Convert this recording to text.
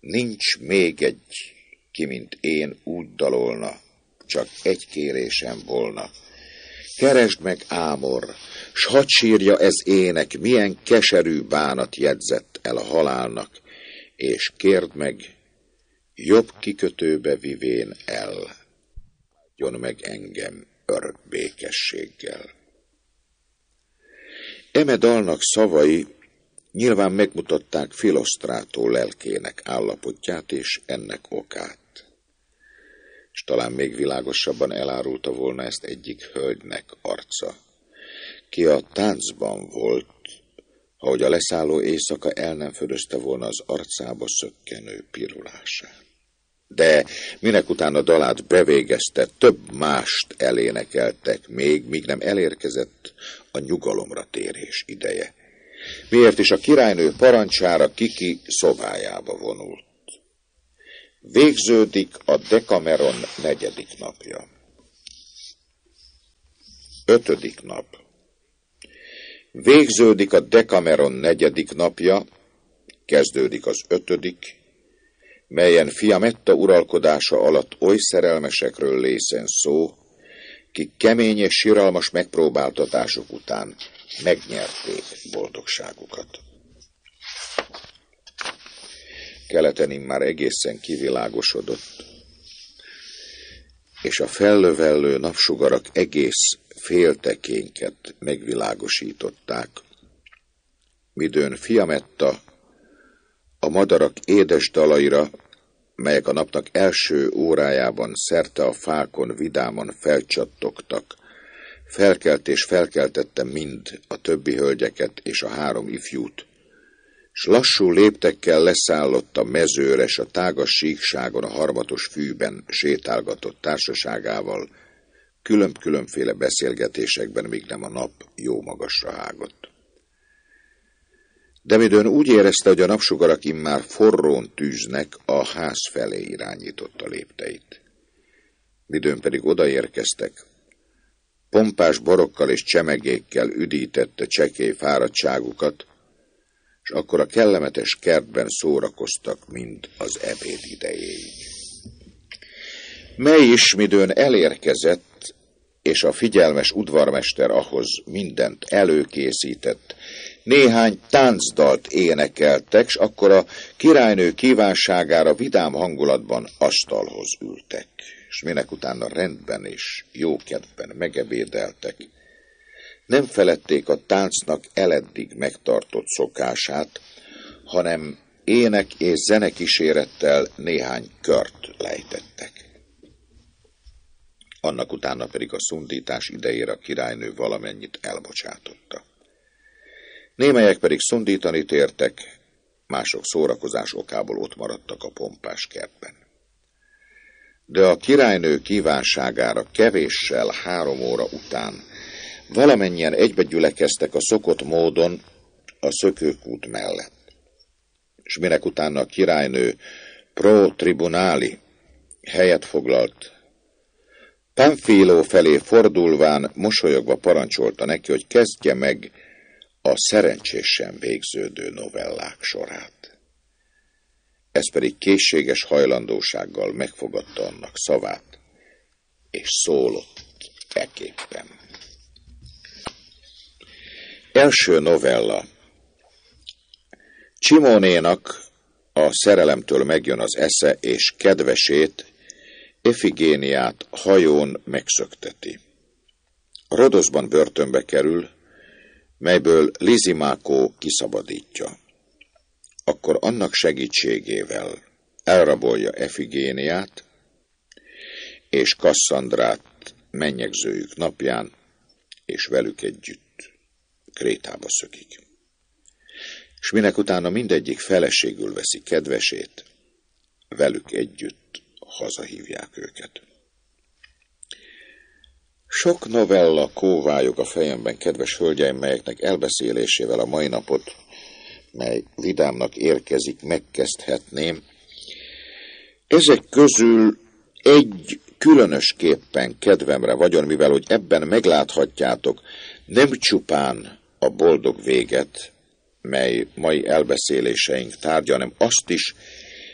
Nincs még egy, ki mint én úgy dalolna, csak egy kérésem volna. Keresd meg, Ámor, s hadd sírja ez ének, milyen keserű bánat jegyzett el a halálnak, és kérd meg, jobb kikötőbe vivén el, adjon meg engem örök békességgel. Eme dalnak szavai nyilván megmutatták Philosztrátó lelkének állapotját és ennek okát. És talán még világosabban elárulta volna ezt egyik hölgynek arca, ki a táncban volt, ahogy a leszálló éjszaka el nem fölözte volna az arcába szökkenő pirulását. De minek után a dalát bevégezte, több mást elénekeltek még, míg nem elérkezett a nyugalomra térés ideje. Miért is a királynő parancsára Kiki szobájába vonult. Végződik a Dekameron 4. napja. 5. nap. Végződik a Dekameron 4. napja, kezdődik az 5., melyen Fiametta uralkodása alatt oly szerelmesekről lészen szó, kik kemény és siralmas megpróbáltatások után megnyerték boldogságukat. Keleten immár egészen kivilágosodott, és a fellövellő napsugarak egész féltekényket megvilágosították, midőn Fiametta a madarak édes dalaira, melyek a napnak első órájában szerte a fákon vidáman felcsattogtak, felkelt és felkeltette mind a többi hölgyeket és a 3 ifjút, s lassú léptekkel leszállott a mezőre, s a tágas síkságon a harmatos fűben sétálgatott társaságával, különféle beszélgetésekben, míg nem a nap jó magasra hágott. De midőn úgy érezte, hogy a napsugarak immár forrón tűznek, a ház felé irányította lépteit. Midőn pedig odaérkeztek, pompás borokkal és csemegékkel üdítette csekély fáradtságukat, és akkor a kellemetes kertben szórakoztak, mind az ebéd idejéig. Mely is midőn elérkezett, és a figyelmes udvarmester ahhoz mindent előkészített, néhány táncdalt énekeltek, s akkor a királynő kívánságára vidám hangulatban asztalhoz ültek, és minek utána rendben és jókedvben megebédeltek. Nem feledték a táncnak eleddig megtartott szokását, hanem ének és zenekísérettel néhány kört lejtettek. Annak utána pedig a szundítás idejére a királynő valamennyit elbocsátotta. Némelyek pedig szundítani tértek, mások szórakozás okából ott maradtak a pompás kertben. De a királynő kívánságára kevéssel 3 óra után valamennyien egybegyülekeztek a szokott módon a szökőkút mellett. És minek utána a királynő pro tribunáli helyet foglalt, Pamphilo felé fordulván mosolyogva parancsolta neki, hogy kezdje meg a szerencsésen végződő novellák sorát. Ez pedig készséges hajlandósággal megfogadta annak szavát, és szólott eképpen. Első novella. Csimónénak a szerelemtől megjön az esze, és kedvesét, Efigéniát hajón megszökteti. Rodoszban börtönbe kerül, melyből Lizimákó kiszabadítja. Akkor annak segítségével elrabolja Efigéniát, és Kasszandrát mennyegzőjük napján, és velük együtt Krétába szökik. És minek utána mindegyik feleségül veszi kedvesét, velük együtt hazahívják őket. Sok novella kóvályog a fejemben, kedves hölgyeim, melyeknek elbeszélésével a mai napot, mely vidámnak érkezik, megkezdhetném. Ezek közül egy különösképpen kedvemre vagyon, mivel hogy ebben megláthatjátok nem csupán a boldog véget, mely mai elbeszéléseink tárgya, hanem azt is,